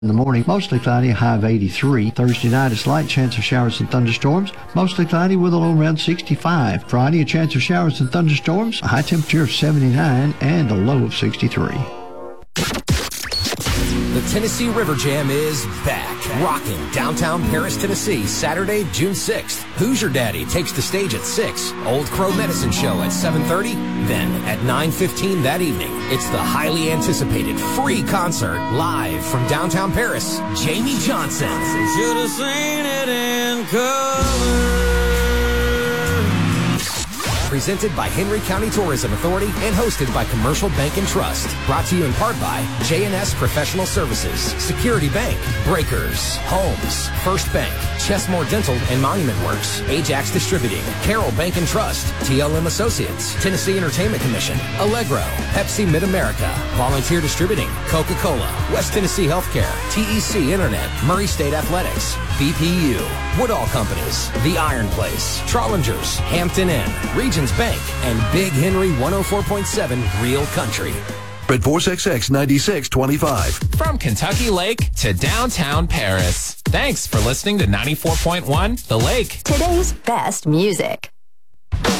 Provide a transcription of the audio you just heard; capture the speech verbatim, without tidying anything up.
In the morning, mostly cloudy, a high of eighty-three. Thursday night, a slight chance of showers and thunderstorms, mostly cloudy with a low around sixty-five. Friday, a chance of showers and thunderstorms, a high temperature of seventy-nine and a low of sixty-three. The Tennessee River Jam is back, rocking downtown Paris, Tennessee, Saturday, June sixth. Hoosier Daddy takes the stage at six, Old Crow Medicine Show at seven thirty. Then at nine fifteen that evening, it's the highly anticipated free concert live from downtown Paris, Jamie Johnson. Should have seen it in color. Presented by Henry County Tourism Authority and hosted by Commercial Bank and Trust. Brought to you in part by J and S Professional Services, Security Bank, Breakers, Homes, First Bank, Chessmore Dental and Monument Works, Ajax Distributing, Carroll Bank and Trust, T L M Associates, Tennessee Entertainment Commission, Allegro, Pepsi Mid-America, Volunteer Distributing, Coca-Cola, West Tennessee Healthcare, T E C Internet, Murray State Athletics, B P U, Woodall Companies, The Iron Place, Trollingers, Hampton Inn, Regions Bank, and Big Henry one oh four point seven Real Country. At four six six, nine six two five. From Kentucky Lake to downtown Paris. Thanks for listening to ninety-four point one The Lake. Today's best music.